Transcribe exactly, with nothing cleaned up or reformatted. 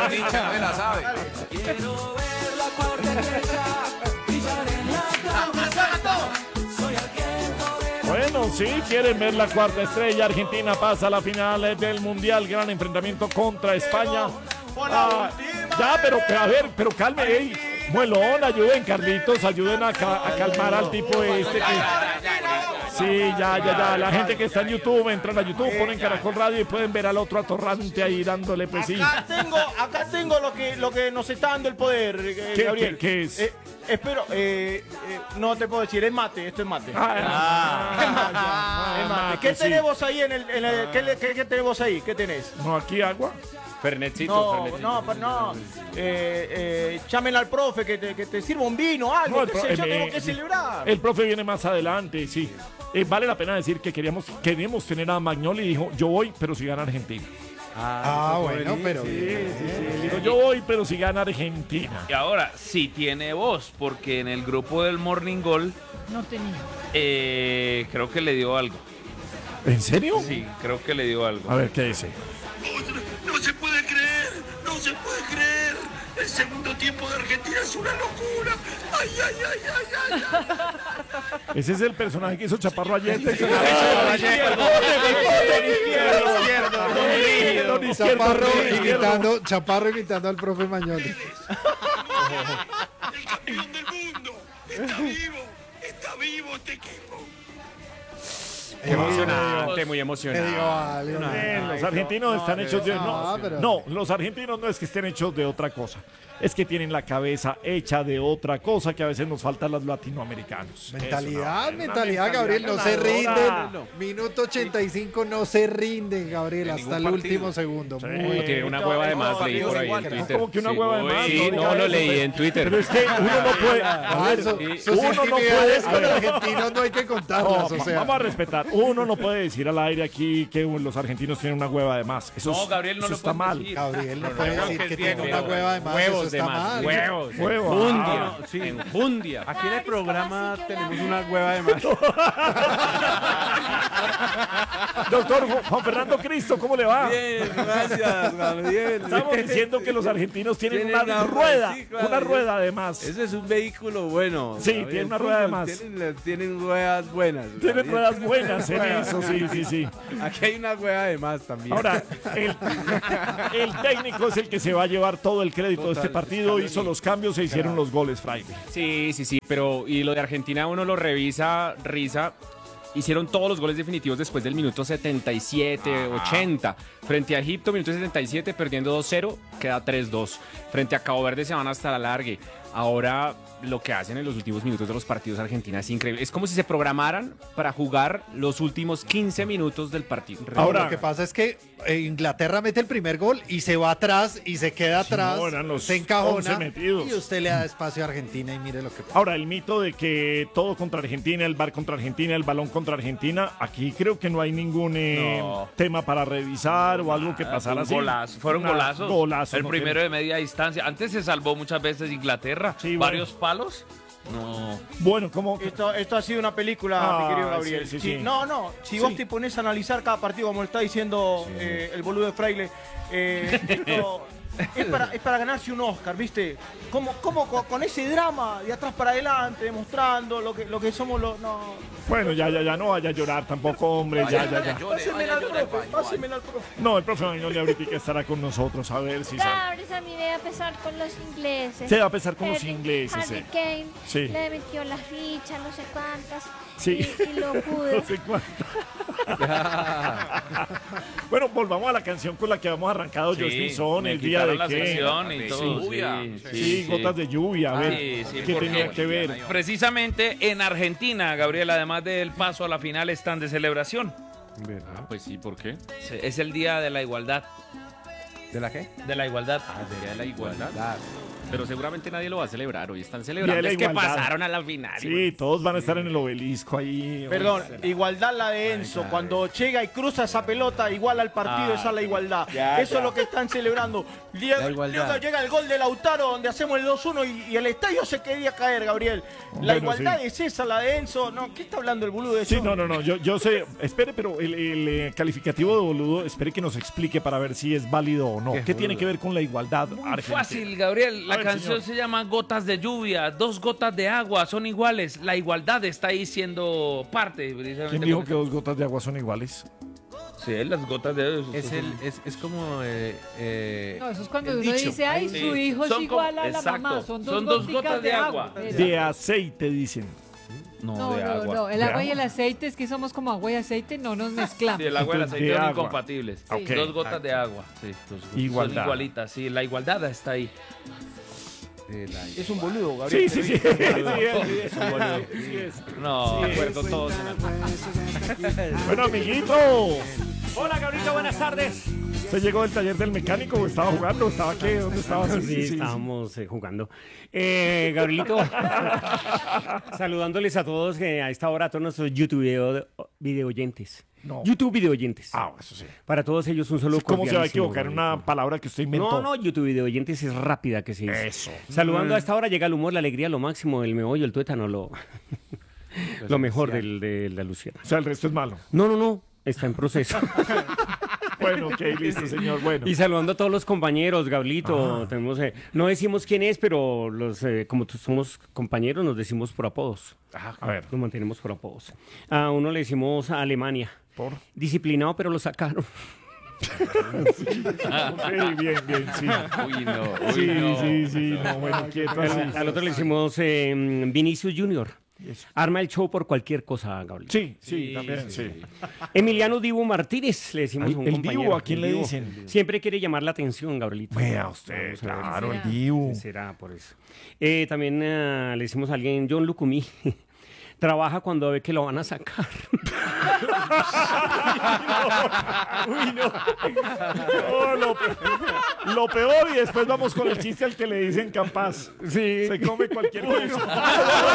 un hincha, no me la sabe. Quiero ver la cuarta estrella brillar en la cama. Soy argento de... Bueno, sí, quieren ver la cuarta estrella. Argentina pasa a la final del Mundial. Gran enfrentamiento contra España. Ah, ya, pero a ver, pero calme, ey. Muelón, ayuden, Carlitos, ayuden a, ca a calmar al tipo este. Que... Sí, ya, ya, ya. La gente que está en YouTube, entran a YouTube, ponen Caracol Radio y pueden ver al otro atorrante ahí dándole, pues sí. Acá tengo, acá tengo lo que, lo que nos está dando el poder, eh, ¿Qué, Gabriel. ¿qué, qué es? Eh, espero, eh, eh, no te puedo decir, es mate, esto es mate. Ah, Ah, es mate, ah, es mate. mate, ¿Qué sí. tenemos ahí en el, en el- ¿qué, le- qué- qué tenemos ahí? ¿Qué tenés? No, aquí agua. Fernetcito, No, Fernetcito. no, pero no. Eh, eh, llamen al profe que te, que te sirva un vino, algo, No, el qué pro- sé yo, el- tengo eh, que sí. celebrar. El profe viene más adelante, sí. Eh, vale la pena decir que queríamos, queríamos tener a Magnoli y dijo, yo voy, pero si gana Argentina. Ah, bueno, pero bien. Dijo, yo voy, pero si gana Argentina. Y ahora, sí tiene voz, porque en el grupo del Morning Goal No tenía. eh, creo que le dio algo. ¿En serio? Sí, creo que le dio algo. A ver, ¿qué dice? No se puede creer, no se puede creer. El segundo tiempo de Argentina es una locura. Ay, ay, ay, ay, ay, ay. Ese es el personaje que hizo Chaparro ayer. Chaparro imitando, Chaparro imitando al profe Magnoli. El campeón del mundo. Está vivo, está vivo este equipo. Qué emocionante, muy Te emocionante. digo, vale, una- Bien, los argentinos están hechos de... No, no, pero- no, los argentinos no es que estén hechos de otra cosa. Es que tienen la cabeza hecha de otra cosa que a veces nos falta a los latinoamericanos. Mentalidad, Eso, no, mentalidad, una Gabriel, no se ganadora. rinden. Minuto ochenta y cinco, no se rinden, Gabriel, En hasta el ningún último partido. segundo. Sí. Muy No, tiene una hueva de más, leí por ahí en Twitter. ¿Cómo que una Sí. hueva de más? Sí, No no, diga lo eso, leí pero- en Twitter. Pero es que uno no puede... A Ah, ver, eso- sí. sus uno no intimidades puede... con argentinos no hay que contarlas, No, o sea. vamos a respetar. Uno no puede decir al aire aquí que los argentinos tienen una hueva de más. Eso, No, es- Gabriel, no eso lo está puedes mal. decir. Gabriel no No, puede no, decir que que tiene tiene una huevos, hueva de más, huevos eso de está más, mal. huevos. Huevo. Enjundia, Ah, sí. enjundia. Aquí en el Ay, programa ¿cómo así que tenemos la una hueva? hueva de más. Doctor Ju- Juan Fernando Cristo, ¿cómo le va? Bien, gracias, Gabriel. Estamos diciendo que los argentinos tienen, Tienen una, una rueda, rueda, sí, claro, una yo- rueda además. Ese es un vehículo bueno. Sí, Gabriel. tiene una rueda de más. Tienen, tienen ruedas buenas. Tienen Gabriel. ruedas buenas en eso, sí, sí, sí. Aquí hay una hueva de más también. Ahora, el, el técnico es el que se va a llevar todo el crédito de este Total, partido. Hizo los cambios, se hicieron los goles, Fraile. Sí, sí, sí, pero y lo de Argentina uno lo revisa, risa. Hicieron todos los goles definitivos después del minuto setenta y siete, ochenta. Frente a Egipto, minuto setenta y siete, perdiendo dos cero, queda tres dos. Frente a Cabo Verde se van hasta la largue. Ahora lo que hacen en los últimos minutos de los partidos Argentina es increíble. Es como si se programaran para jugar los últimos quince minutos del partido. Ahora- Lo que pasa es que eh, Inglaterra mete el primer gol y se va atrás y se queda atrás, no, eran los se encajona once metidos. y usted le da espacio a Argentina y mire lo que pasa. Ahora, el mito de que todo contra Argentina, el bar contra Argentina, el balón contra Argentina, aquí creo que no hay ningún eh, No. tema para revisar o algo que Ah, pasara fue así. un golazo, fueron Nada, golazos. golazos, El no primero tiene- de media distancia. Antes se salvó muchas veces Inglaterra. Sí, bueno. Varios palos. No. Bueno, como... Esto, esto ha sido una película, Ah, mi querido Gabriel. sí, sí, Si- sí. No, no, si vos Sí. te pones a analizar cada partido, como lo está diciendo eh, el boludo de Fraile, eh, esto es, para, es para ganarse un Oscar, ¿viste? Como, como con, con ese drama de atrás para adelante, demostrando lo que, lo que somos los... No. Bueno, ya, ya, ya, no vaya a llorar tampoco, hombre, ya, ya, ya. Pásenmela al profe, pásenmela al profe. No, el profe Magnoli ahorita estará con nosotros, a ver si sale. Claro, esa me debe pesar con los ingleses. Se va a pesar con los Harry- ingleses, Harry eh. Kane Sí. le metió la ficha, no sé cuántas. Sí. Y, y lo pude. No sé cuánto. Bueno, volvamos a la canción con la que hemos arrancado, Josh Pinzón, me el día de quitaron la qué. sección y Sí. todo. Lluvia. Sí, Sí, sí, gotas de lluvia, a ver, Sí, sí, ¿qué porque- tenía que ver? Precisamente en Argentina, Gabriel, además del paso a la final, están de celebración. Ah, pues sí, ¿por qué? Es el día de la igualdad. ¿De la qué? De la igualdad. Ah, sería la igualdad. Pero seguramente nadie lo va a celebrar. Hoy están Bien, celebrando. la Es que igualdad. pasaron a la final. Sí, todos van a estar en el obelisco ahí. Perdón, igualdad la de Enzo. Cuando llega y cruza esa pelota, igual al partido, Ah, esa es la igualdad. Ya, Eso ya. es lo que están celebrando. Diego- La igualdad. Luego llega el gol de Lautaro, donde hacemos el dos uno y, y el estadio se quería caer, Gabriel. La Bueno, igualdad sí. es esa, la de Enzo. No, ¿qué está hablando el boludo de eso? Sí, no, no, no, yo, yo sé, espere, pero el, el, eh, calificativo de boludo, espere que nos explique para ver si es válido o no. ¿Qué, tiene que ver con la igualdad argentina? Fácil, Gabriel. La A ver, canción señor. se llama Gotas de lluvia. Dos gotas de agua son iguales. La igualdad está ahí siendo parte. precisamente ¿Quién dijo por que dos gotas de agua son iguales? Sí, las gotas de Es, el, es, es como. Eh, eh, No, eso es cuando el uno dicho. dice, ay, Sí. su hijo es Son como- igual a la exacto. mamá. Son dos, Son dos goticas gotas de agua. Eso. De aceite, dicen. No, No, de no, agua. no. El ¿De agua y agua? el aceite es que somos como agua y aceite, no nos mezclamos. Sí, el agua y el Entonces, aceite de son agua. incompatibles. Ok. Dos gotas de agua. Sí, dos gotas. Igualdad. Son igualitas, sí. La igualdad está ahí. de la- Es un boludo, Gabriel. Sí, sí, sí. sí, es, sí, es, sí, es. No, Sí, de acuerdo sí. todos en algo. Bueno, amiguito, Hola, Gabrielito, buenas tardes. ¿se llegó del taller del mecánico o estaba jugando? ¿Estaba qué? ¿Dónde estaba? Sí, estábamos eh, jugando. Eh, Gabrielito, saludándoles a todos que a esta hora, a todos nuestros YouTube video, video oyentes. No. YouTube video oyentes. Ah, eso sí. Para todos ellos un solo ¿Cómo se va a cordialísimo, equivocar en Gabrielito. una palabra que usted inventó? No, no, YouTube video oyentes es rápida que se dice. Eso. Saludando a esta hora llega el humor, la alegría, lo máximo, el meollo, el tuétano, lo, lo mejor del, de la Luciana. O sea, el resto es malo. No, no, no, está en proceso. Bueno, ok, listo, señor. Bueno. Y saludando a todos los compañeros, Gablito, tenemos, eh, no decimos quién es, pero los, eh, como t- somos compañeros, nos decimos por apodos. A ver. Nos mantenemos por apodos. A uno le decimos a Alemania. ¿Por? Disciplinado, pero lo sacaron. Ok, bien, bien, sí. Uy, no. Uy, Sí, no. sí, sí. No, bueno, quieto así. Al, al otro le decimos eh, Vinicius Junior. Arma el show por cualquier cosa, Gabriel. Sí, sí, también, sí. Emiliano Dibu Martínez, le decimos Ay, a un el compañero. Dibu, ¿a quién El le Dibu. dicen? Siempre quiere llamar la atención, Gabrielito. Vea usted, Vamos a ver. claro, el será? Dibu. ¿Qué será por eso? Eh, también eh, le decimos a alguien, John Lucumí. Trabaja cuando ve que lo van a sacar. Uy, no. No, lo, peor, lo peor, y después vamos con el chiste al que le dicen capaz. Sí. Se come cualquier cosa.